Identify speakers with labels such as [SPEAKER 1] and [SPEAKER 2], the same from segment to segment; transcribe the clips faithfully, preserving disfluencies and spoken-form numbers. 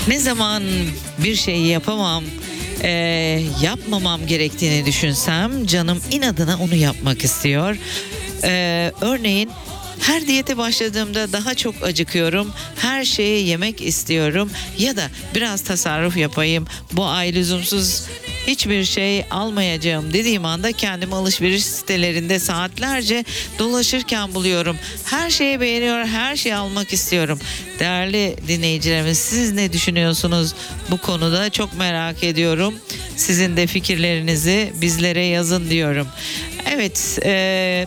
[SPEAKER 1] Ne zaman bir şey yapamam, e, yapmamam gerektiğini düşünsem canım inadına onu yapmak istiyor. E, örneğin her diyete başladığımda daha çok acıkıyorum, her şeyi yemek istiyorum ya da biraz tasarruf yapayım, bu ay lüzumsuz hiçbir şey almayacağım dediğim anda kendimi alışveriş sitelerinde saatlerce dolaşırken buluyorum. Her şeyi beğeniyor, her şeyi almak istiyorum. Değerli dinleyicilerimiz, siz ne düşünüyorsunuz bu konuda? Çok merak ediyorum. Sizin de fikirlerinizi bizlere yazın diyorum. Evet, eee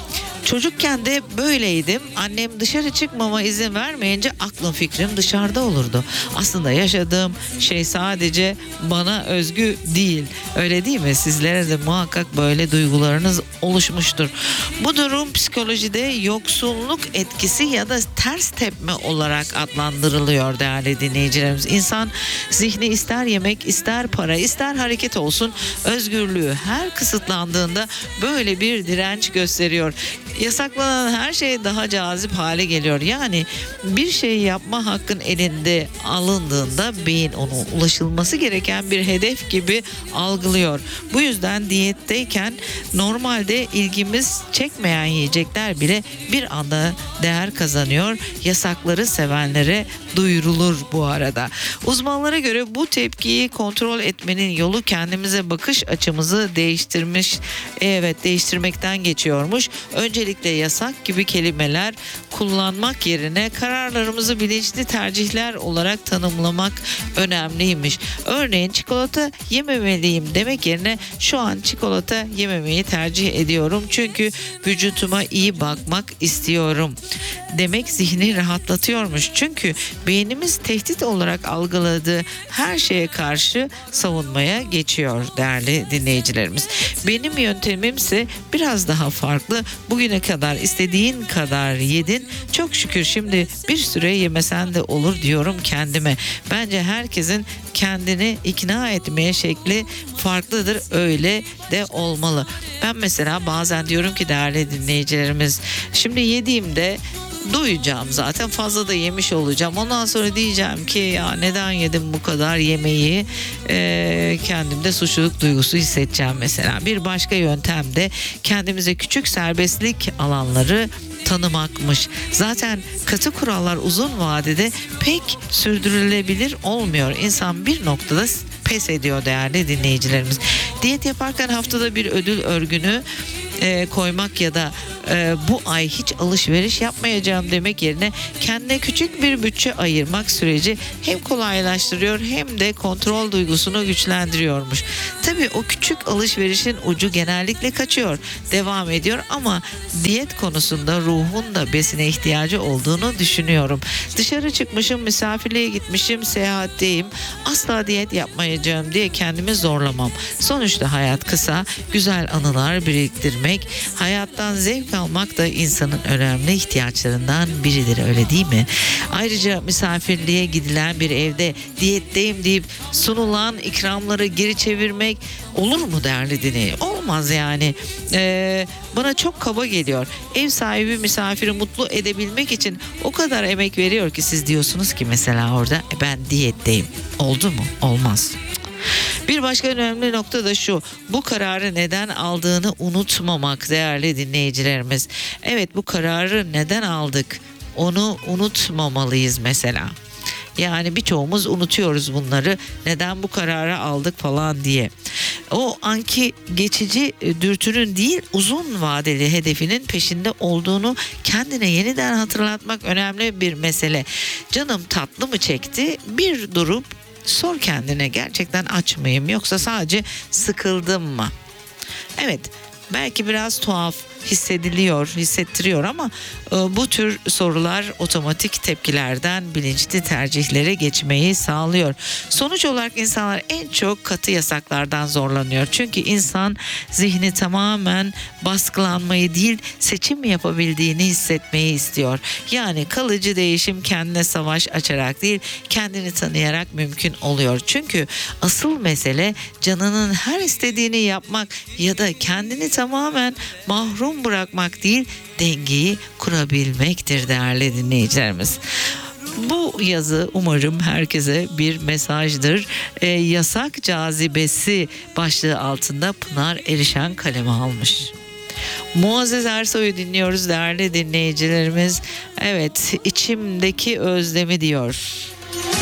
[SPEAKER 1] çocukken de böyleydim. Annem dışarı çıkmama izin vermeyince aklım fikrim dışarıda olurdu. Aslında yaşadığım şey sadece bana özgü değil. Öyle değil mi? Sizlere de muhakkak böyle duygularınız oluşmuştur. Bu durum psikolojide yoksulluk etkisi ya da ters tepme olarak adlandırılıyor değerli dinleyicilerimiz. İnsan zihni ister yemek, ister para, ister hareket olsun, özgürlüğü her kısıtlandığında böyle bir direnç gösteriyor. Yasaklanan her şey daha cazip hale geliyor. Yani bir şey yapma hakkın elinde alındığında beyin onu ulaşılması gereken bir hedef gibi algılıyor. Bu yüzden diyetteyken normalde ilgimiz çekmeyen yiyecekler bile bir anda değer kazanıyor. Yasakları sevenlere duyurulur bu arada. Uzmanlara göre bu tepkiyi kontrol etmenin yolu kendimize bakış açımızı değiştirmiş, evet değiştirmekten geçiyormuş. Öncelikle yasak gibi kelimeler kullanmak yerine kararlarımızı bilinçli tercihler olarak tanımlamak önemliymiş. Örneğin çikolata yememeliyim demek yerine şu an çikolata yememeyi tercih ediyorum çünkü vücutuma iyi bakmak istiyorum demek zihni rahatlatıyormuş. Çünkü beynimiz tehdit olarak algıladığı her şeye karşı savunmaya geçiyor değerli dinleyicilerimiz. Benim yöntemimse biraz daha farklı. Bugüne kadar istediğin kadar yedin. Çok şükür şimdi bir süre yemesen de olur diyorum kendime. Bence herkesin kendini ikna etmeye şekli farklıdır. Öyle de olmalı. Ben mesela bazen diyorum ki değerli dinleyicilerimiz, şimdi yediğimde doyacağım zaten, fazla da yemiş olacağım. Ondan sonra diyeceğim ki ya neden yedim bu kadar yemeği, ee, kendimde suçluluk duygusu hissedeceğim mesela. Bir başka yöntem de kendimize küçük serbestlik alanları tanımakmış. Zaten katı kurallar uzun vadede pek sürdürülebilir olmuyor. İnsan bir noktada pes ediyor değerli dinleyicilerimiz. Diyet yaparken haftada bir ödül örgünü e, koymak ya da e, bu ay hiç alışveriş yapmayacağım demek yerine kendine küçük bir bütçe ayırmak süreci hem kolaylaştırıyor hem de kontrol duygusunu güçlendiriyormuş. Tabii o küçük alışverişin ucu genellikle kaçıyor, devam ediyor ama diyet konusunda ruhun da besine ihtiyacı olduğunu düşünüyorum. Dışarı çıkmışım, misafirliğe gitmişim, seyahatteyim, asla diyet yapmayacağım diye kendimi zorlamam. Sonuçta hayat kısa, güzel anılar biriktirmek, hayattan zevk almak da insanın önemli ihtiyaçlarından biridir, öyle değil mi? Ayrıca misafirliğe gidilen bir evde diyetteyim deyip sunulan ikramları geri çevirmek olur mu değerli dinleyici? Olmaz yani. Ee, bana çok kaba geliyor. Ev sahibi misafiri mutlu edebilmek için o kadar emek veriyor ki siz diyorsunuz ki mesela orada e, ben diyetteyim. Oldu mu? Olmaz. Bir başka önemli nokta da şu: bu kararı neden aldığını unutmamak değerli dinleyicilerimiz. Evet, bu kararı neden aldık? Onu unutmamalıyız mesela. Yani birçoğumuz unutuyoruz bunları. Neden bu kararı aldık falan diye. O anki geçici dürtünün değil, uzun vadeli hedefinin peşinde olduğunu kendine yeniden hatırlatmak önemli bir mesele. Canım tatlı mı çekti? Bir durup sor kendine, gerçekten aç mıyım yoksa sadece sıkıldım mı? Evet, belki biraz tuhaf hissediliyor, hissettiriyor ama e, bu tür sorular otomatik tepkilerden bilinçli tercihlere geçmeyi sağlıyor. Sonuç olarak insanlar en çok katı yasaklardan zorlanıyor. Çünkü insan zihni tamamen baskılanmayı değil, seçim yapabildiğini hissetmeyi istiyor. Yani kalıcı değişim kendine savaş açarak değil, kendini tanıyarak mümkün oluyor. Çünkü asıl mesele canının her istediğini yapmak ya da kendini tamamen mahrum bırakmak değil, dengeyi kurabilmektir değerli dinleyicilerimiz. Bu yazı umarım herkese bir mesajdır. E, yasak cazibesi başlığı altında Pınar Erişen kaleme almış. Muazzez Ersoy'u dinliyoruz değerli dinleyicilerimiz. Evet, içimdeki özlemi diyor.